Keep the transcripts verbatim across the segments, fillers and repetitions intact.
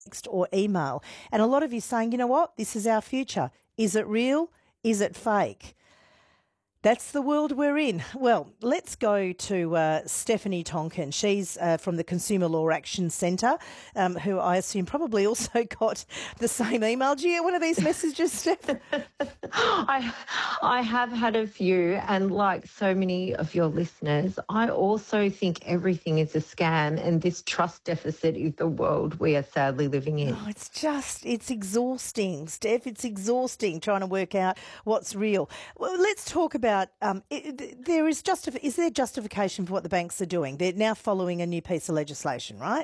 text or email. And a lot of you saying, you know what, this is our future. Is it real? Is it fake? That's the world we're in. Well, let's go to uh, Stephanie Tonkin. She's uh, from the Consumer Law Action Centre, um, who I assume probably also got the same email. Do you get one of these messages, Steph? I, I have had a few, and like so many of your listeners, I also think everything is a scam, and this trust deficit is the world we are sadly living in. Oh, it's just, it's exhausting, Steph. It's exhausting trying to work out what's real. Well, let's talk about Um, it, there is justif- is there justification for what the banks are doing? They're now following a new piece of legislation, right?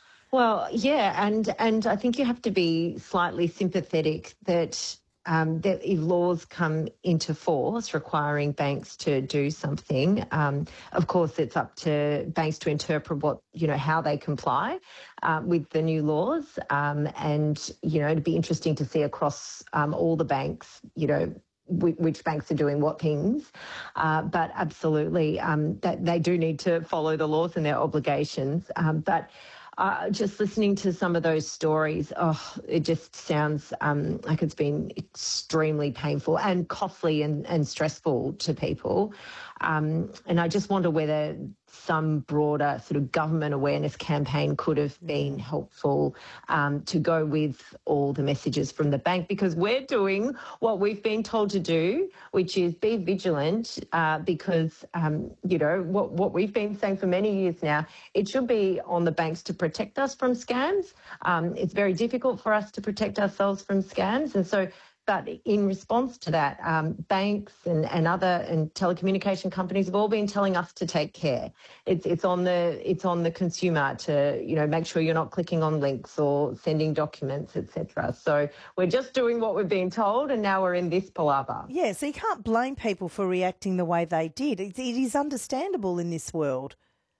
Well, yeah, and and I think you have to be slightly sympathetic that um, that if laws come into force requiring banks to do something, um, of course it's up to banks to interpret what you know how they comply uh, with the new laws, um, and you know it'd be interesting to see across um, all the banks, you know. Which banks are doing what things, uh, but absolutely um, that they do need to follow the laws and their obligations. Um, but uh, just listening to some of those stories, oh, it just sounds um, like it's been extremely painful and costly and, and stressful to people. Um, and I just wonder whether some broader sort of government awareness campaign could have been helpful um, to go with all the messages from the bank, because we're doing what we've been told to do, which is be vigilant uh, because, um, you know, what, what we've been saying for many years now, it should be on the banks to protect us from scams. Um, it's very difficult for us to protect ourselves from scams. And so But in response to that, um, banks and, and other and telecommunication companies have all been telling us to take care. It's it's on the it's on the consumer to you know make sure you're not clicking on links or sending documents, et cetera. So we're just doing what we're being told, and now we're in this palaver. Yeah, so you can't blame people for reacting the way they did. It, it is understandable in this world.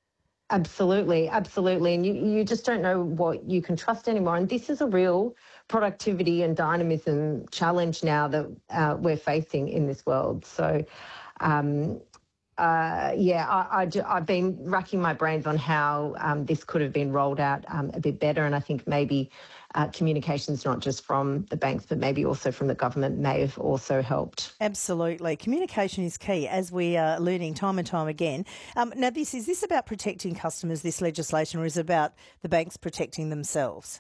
Absolutely, absolutely. And you, you just don't know what you can trust anymore. And this is a real productivity and dynamism challenge now that uh, we're facing in this world. So, um, uh, yeah, I, I, I've been racking my brains on how um, this could have been rolled out um, a bit better. And I think maybe uh, communications, not just from the banks, but maybe also from the government, may have also helped. Absolutely. Communication is key, as we are learning time and time again. Um, now, this is this about protecting customers, this legislation, or is it about the banks protecting themselves?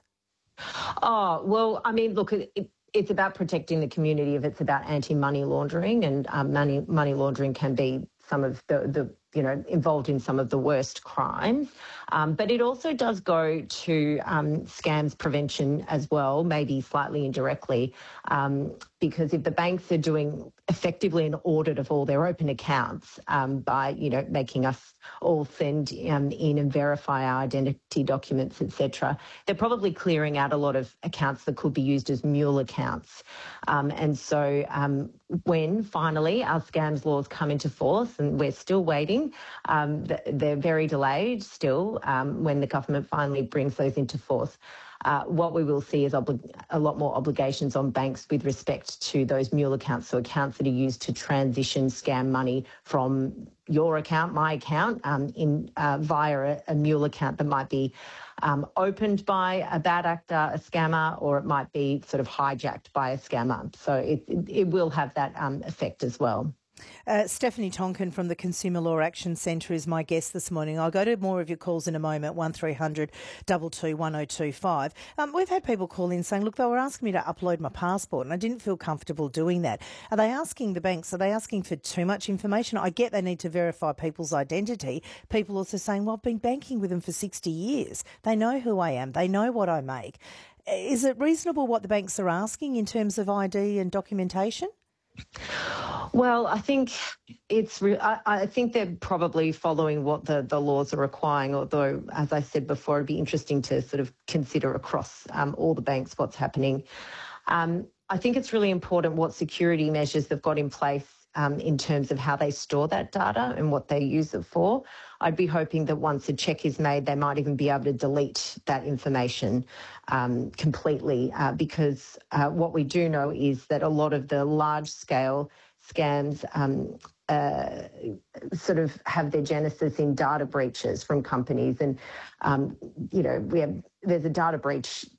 Oh, well, I mean, look, it, it's about protecting the community if it's about anti-money laundering, and um, money money laundering can be some of the, the you know, involved in some of the worst crimes. Um, but it also does go to um, scams prevention as well, maybe slightly indirectly, um, because if the banks are doing effectively an audit of all their open accounts um, by, you know, making us all send um, in and verify our identity documents, et cetera, they're probably clearing out a lot of accounts that could be used as mule accounts. Um, and so um, when finally our scams laws come into force, and we're still waiting, um, they're very delayed still um, when the government finally brings those into force. Uh, what we will see is obli- a lot more obligations on banks with respect to those mule accounts, so accounts that are used to transition scam money from your account, my account, um, in uh, via a, a mule account that might be um, opened by a bad actor, a scammer, or it might be sort of hijacked by a scammer. So it, it, it will have that um, effect as well. Uh, Stephanie Tonkin from the Consumer Law Action Centre is my guest this morning. I'll go to more of your calls in a moment, one three hundred two two one oh two five. Um, we've had people call in saying, look, they were asking me to upload my passport and I didn't feel comfortable doing that. Are they asking the banks, are they asking for too much information? I get they need to verify people's identity. People also saying, well, I've been banking with them for sixty years. They know who I am. They know what I make. Is it reasonable what the banks are asking in terms of I D and documentation? Well, I think it's. Re- I, I think they're probably following what the, the laws are requiring. Although, as I said before, it'd be interesting to sort of consider across um, all the banks what's happening. Um, I think it's really important what security measures they've got in place um, in terms of how they store that data and what they use it for. I'd be hoping that once a check is made, they might even be able to delete that information um, completely, uh, because uh, what we do know is that a lot of the large-scale scams um, uh, sort of have their genesis in data breaches from companies. And, um, you know, we have, there's a data breach